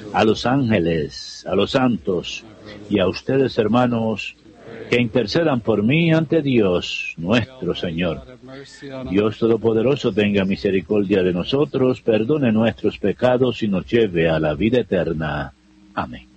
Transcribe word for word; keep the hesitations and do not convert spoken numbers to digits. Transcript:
a los ángeles, a los santos y a ustedes, hermanos, que intercedan por mí ante Dios, nuestro Señor. Dios Todopoderoso tenga misericordia de nosotros, perdone nuestros pecados y nos lleve a la vida eterna. Amén.